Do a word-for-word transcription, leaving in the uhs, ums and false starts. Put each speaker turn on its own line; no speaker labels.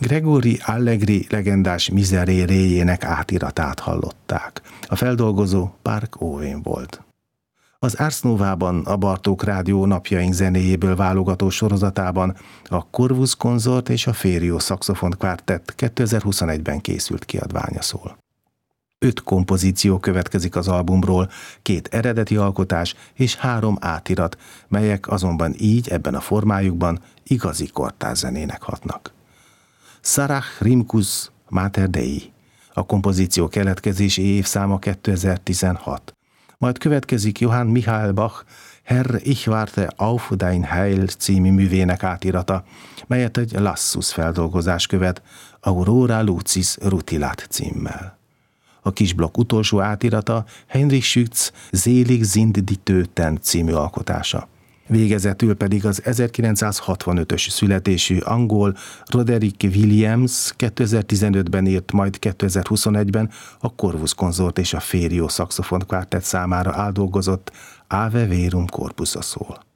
Gregory Allegri legendás Miseréréjének átiratát hallották. A feldolgozó Park Owen volt. Az Ars Novában, a Bartók Rádió napjaink zenéjéből válogató sorozatában a Corvus Consort és a Fério Saxofon Quartet kétezer-huszonegyben készült kiadványa szól. Öt kompozíció következik az albumról, két eredeti alkotás és három átirat, melyek azonban így ebben a formájukban igazi kortárs zenének hatnak. Sarah Rimkus Mater Dei, a kompozíció keletkezési évszáma kétezer-tizenhat. Majd következik Johann Michael Bach Herr, ich warte auf dein Heil című művének átirata, melyet egy Lassus feldolgozás követ, Aurora Lucis Rutilat címmel. A kisblokk utolsó átirata Heinrich Schütz Selig sind die Töten című alkotása. Végezetül pedig az ezerkilencszázhatvanötös születésű angol Roderick Williams kétezer-tizenötben írt, majd kétezer-huszonegyben a Corvus Consort és a Fério Saxofon Quartet számára áldolgozott Ave Verum Corpusa szól.